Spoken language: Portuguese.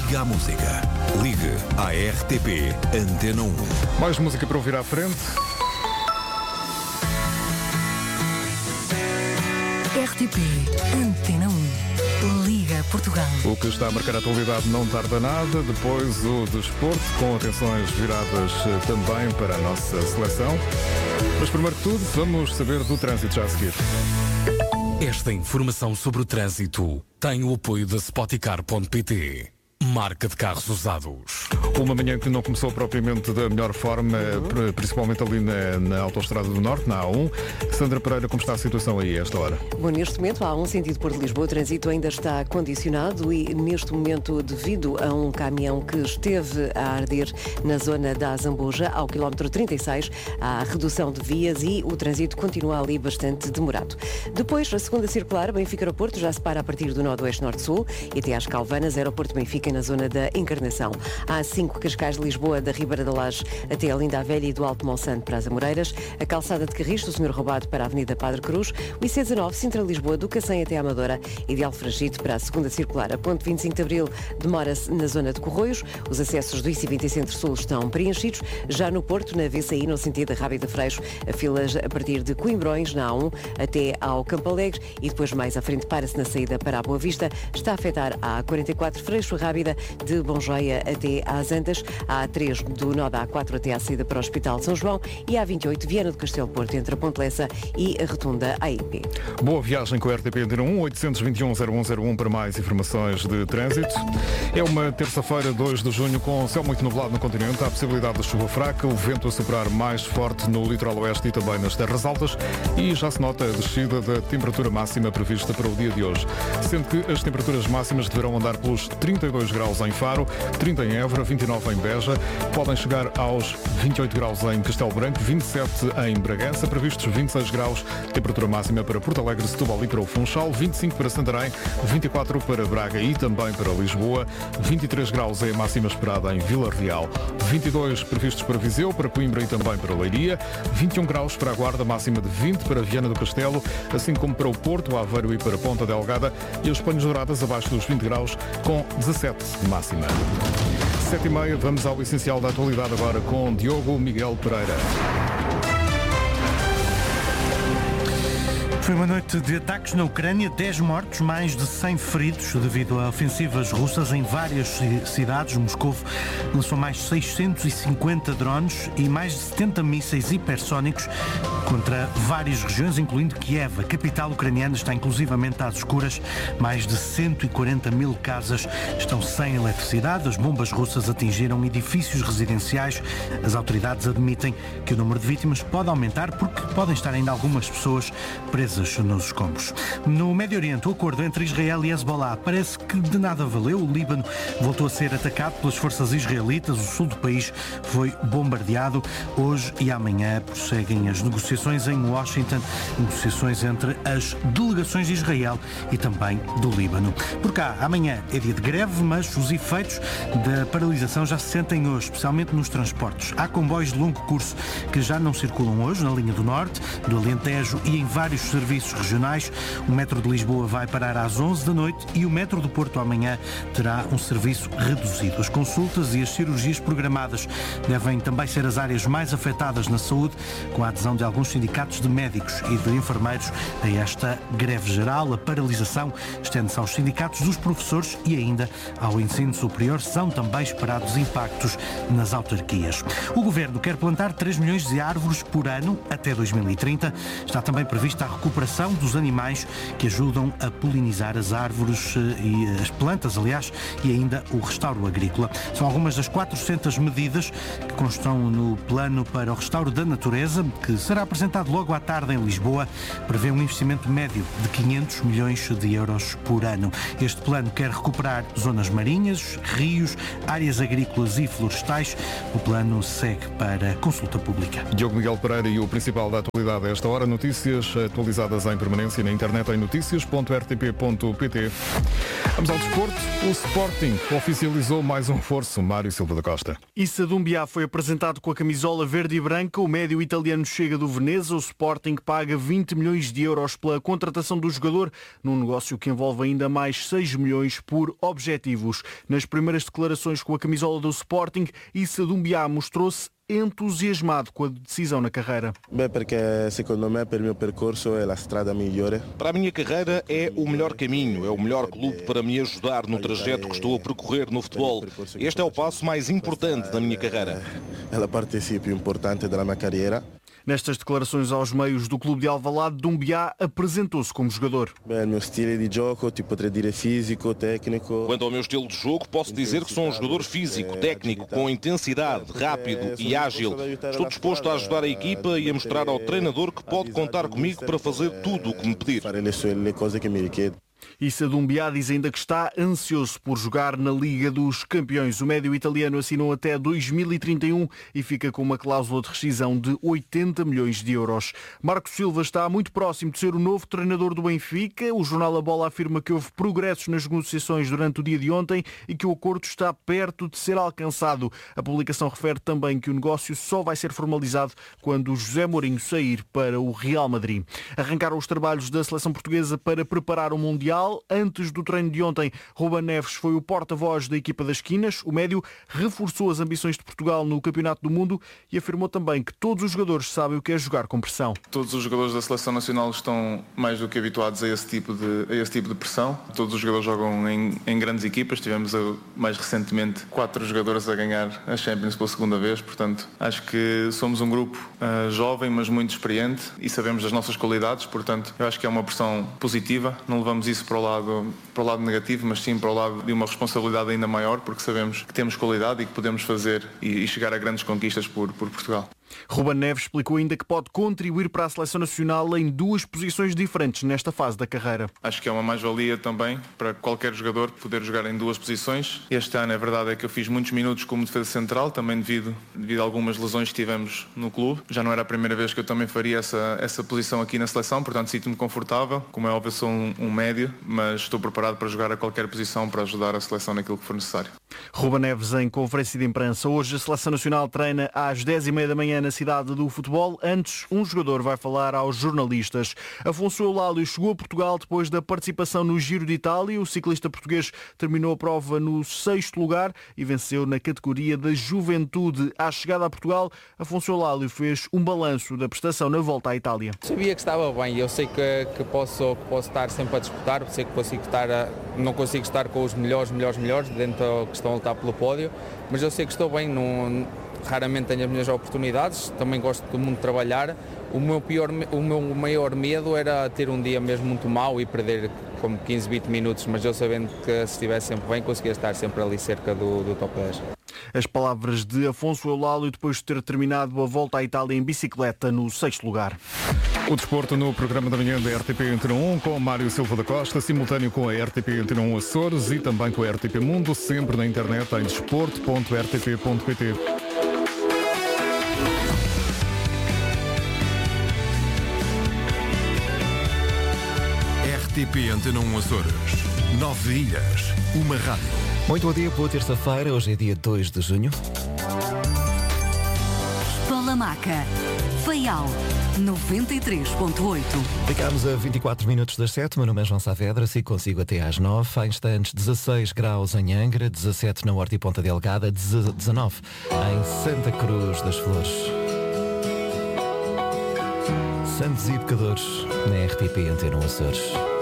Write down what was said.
Liga à música. Ligue à RTP Antena 1. Mais música para ouvir à frente. RTP Antena 1. Liga Portugal. O que está a marcar a atualidade não tarda nada. Depois o desporto, com atenções viradas também para a nossa seleção. Mas primeiro de tudo, vamos saber do trânsito já a seguir. Esta informação sobre o trânsito tem o apoio da Spoticar.pt, marca de carros usados. Uma manhã que não começou propriamente da melhor forma, principalmente ali na Autostrada do Norte, na A1. Sandra Pereira, como está a situação aí a esta hora? Bom, neste momento, a A1 sentido Porto de Lisboa, o trânsito ainda está condicionado e neste momento, devido a um caminhão que esteve a arder na zona da Zambuja, ao quilómetro 36, há redução de vias e o trânsito continua ali bastante demorado. Depois, a segunda circular, Benfica-Aeroporto, já se para a partir do Nordoeste-Norte-Sul e até às Calvanas, Aeroporto Benfica na zona da Encarnação. Há 5 Cascais de Lisboa, da Ribeira da Laje até a Linda a Velha e do Alto Monsanto para as Amoreiras, a calçada de Carris, do Senhor Roubado para a Avenida Padre Cruz, o IC19 Sintra-Lisboa, do Cacém até a Amadora e de Alfragide para a segunda circular. A ponte 25 de Abril demora-se na zona de Corroios, os acessos do IC20 Centro-Sul estão preenchidos, já no Porto, na VCI, no sentido da Rábida Freixo, a filas a partir de Coimbrões, na A1, até ao Campo Alegre e depois mais à frente para-se na saída para a Boa Vista, está a afetar a A44 Freixo Rábida, de Bonjoia até às Antas, a A3 do nó da A4 até à saída para o Hospital de São João e a A28 Viana do Castelo Porto entre a Ponte Lessa e a Rotunda AIP. Boa viagem com a RTP Antena 1, 821-0101 para mais informações de trânsito. É uma terça-feira, 2 de junho, com céu muito nublado no continente, há a possibilidade de chuva fraca, o vento a soprar mais forte no litoral oeste e também nas terras altas e já se nota a descida da temperatura máxima prevista para o dia de hoje, sendo que as temperaturas máximas deverão andar pelos 32 graus em Faro, 30 em Évora, 29 em Beja, podem chegar aos 28 graus em Castelo Branco, 27 em Bragança, previstos 26 graus, temperatura máxima para Porto Alegre, Setúbal e para o Funchal, 25 para Santarém, 24 para Braga e também para Lisboa, 23 graus é a máxima esperada em Vila Real, 22 previstos para Viseu, para Coimbra e também para Leiria, 21 graus para a Guarda, máxima de 20 para Viana do Castelo, assim como para o Porto, Aveiro e para Ponta Delgada e as Penhas Douradas abaixo dos 20 graus com 17 de máxima. 7h30, vamos ao essencial da atualidade agora com Diogo Miguel Pereira. Foi uma noite de ataques na Ucrânia, 10 mortos, mais de 100 feridos devido a ofensivas russas em várias cidades. Moscou lançou mais 650 drones e mais de 70 mísseis hipersónicos contra várias regiões, incluindo Kiev. A capital ucraniana está inclusivamente às escuras. Mais de 140 mil casas estão sem eletricidade. As bombas russas atingiram edifícios residenciais. As autoridades admitem que o número de vítimas pode aumentar porque podem estar ainda algumas pessoas presas nos escombros. No Médio Oriente, o acordo entre Israel e Hezbollah parece que de nada valeu. O Líbano voltou a ser atacado pelas forças israelitas. O sul do país foi bombardeado. Hoje e amanhã prosseguem as negociações em Washington, negociações entre as delegações de Israel e também do Líbano. Por cá, amanhã é dia de greve, mas os efeitos da paralisação já se sentem hoje, especialmente nos transportes. Há comboios de longo curso que já não circulam hoje na linha do Norte, do Alentejo e em vários serviços regionais. O metro de Lisboa vai parar às 11 da noite e o metro do Porto amanhã terá um serviço reduzido. As consultas e as cirurgias programadas devem também ser as áreas mais afetadas na saúde, com a adesão de alguns sindicatos de médicos e de enfermeiros a esta greve geral. A paralisação estende-se aos sindicatos dos professores e ainda ao ensino superior. São também esperados impactos nas autarquias. O Governo quer plantar 3 milhões de árvores por ano até 2030. Está também prevista a recuperação dos animais que ajudam a polinizar as árvores e as plantas, aliás, e ainda o restauro agrícola. São algumas das 400 medidas que constam no plano para o restauro da natureza, que será apresentado logo à tarde em Lisboa. Prevê um investimento médio de 500 milhões de euros por ano. Este plano quer recuperar zonas marinhas, rios, áreas agrícolas e florestais. O plano segue para consulta pública. Diogo Miguel Pereira e o principal da atualidade a esta hora. Notícias atualizadas atualizadas em permanência na internet em notícias.rtp.pt. Vamos ao desporto. O Sporting oficializou mais um reforço, Mário Silva da Costa. Issa Doumbia foi apresentado com a camisola verde e branca. O médio italiano chega do Veneza. O Sporting paga 20 milhões de euros pela contratação do jogador, num negócio que envolve ainda mais 6 milhões por objetivos. Nas primeiras declarações com a camisola do Sporting, Issa Doumbia mostrou-se entusiasmado com a decisão na carreira. Porque, segundo me, para o meu percurso é a estrada melhor. Para a minha carreira é o melhor caminho, é o melhor clube para me ajudar no trajeto que estou a percorrer no futebol. Este é o passo mais importante da minha carreira. É a parte importante da minha carreira. Nestas declarações aos meios do clube de Alvalade, Doumbia apresentou-se como jogador. O meu estilo de jogo, poderia dizer físico, técnico. Quanto ao meu estilo de jogo, posso dizer que sou um jogador físico, técnico, com intensidade, rápido e ágil. Estou disposto a ajudar a equipa e a mostrar ao treinador que pode contar comigo para fazer tudo o que me pedir. Issa Doumbia diz ainda que está ansioso por jogar na Liga dos Campeões. O médio italiano assinou até 2031 e fica com uma cláusula de rescisão de 80 milhões de euros. Marco Silva está muito próximo de ser o novo treinador do Benfica. O jornal A Bola afirma que houve progressos nas negociações durante o dia de ontem e que o acordo está perto de ser alcançado. A publicação refere também que o negócio só vai ser formalizado quando José Mourinho sair para o Real Madrid. Arrancaram os trabalhos da seleção portuguesa para preparar o Mundial. Antes do treino de ontem, Ruben Neves foi o porta-voz da equipa das esquinas. O médio reforçou as ambições de Portugal no Campeonato do Mundo e afirmou também que todos os jogadores sabem o que é jogar com pressão. Todos os jogadores da Seleção Nacional estão mais do que habituados a esse tipo de pressão. Todos os jogadores jogam em grandes equipas. Tivemos mais recentemente 4 jogadores a ganhar a Champions pela segunda vez. Portanto, acho que somos um grupo jovem, mas muito experiente e sabemos das nossas qualidades. Portanto, eu acho que é uma pressão positiva. Não levamos isso para o lado negativo, mas sim para o lado de uma responsabilidade ainda maior, porque sabemos que temos qualidade e que podemos fazer e chegar a grandes conquistas por Portugal. Ruben Neves explicou ainda que pode contribuir para a Seleção Nacional em 2 posições diferentes nesta fase da carreira. Acho que é uma mais-valia também para qualquer jogador poder jogar em 2 posições. Este ano, a verdade é que eu fiz muitos minutos como defesa central, também devido a algumas lesões que tivemos no clube. Já não era a primeira vez que eu também faria essa posição aqui na seleção, portanto sinto-me confortável. Como é óbvio, sou um médio, mas estou preparado para jogar a qualquer posição para ajudar a seleção naquilo que for necessário. Ruben Neves em conferência de imprensa. Hoje a Seleção Nacional treina às 10h30 da manhã na cidade do futebol. Antes, um jogador vai falar aos jornalistas. Afonso Eulálio chegou a Portugal depois da participação no Giro de Itália. O ciclista português terminou a prova no 6º lugar e venceu na categoria da Juventude. À chegada a Portugal, Afonso Eulálio fez um balanço da prestação na volta à Itália. Sabia que estava bem. Eu sei que posso estar sempre a disputar. Sei que não consigo estar com os melhores dentro que estão a lutar pelo pódio, mas eu sei que estou bem. Raramente tenho as minhas oportunidades, também gosto muito de trabalhar. O meu maior medo era ter um dia mesmo muito mau e perder como 15, 20 minutos, mas eu sabendo que se estivesse sempre bem, conseguia estar sempre ali cerca do top 10. As palavras de Afonso Eulálio depois de ter terminado a volta à Itália em bicicleta no 6º lugar. O desporto no programa da manhã da RTP Antena 1 com Mário Silva da Costa, simultâneo com a RTP Antena 1 Açores e também com a RTP Mundo, sempre na internet em desporto.rtp.pt. RTP Antena 1 Açores. 9 ilhas, uma rádio. Muito bom dia, boa terça-feira. Hoje é dia 2 de junho. Palamaca, Faial, 93.8. Ficámos a 24 minutos das 7. Meu nome é João Saavedra, se consigo até às 9. Há instantes 16 graus em Angra, 17 na Horta e Ponta Delgada, 19 em Santa Cruz das Flores. Santos e Pecadores na RTP Antena 1 Açores.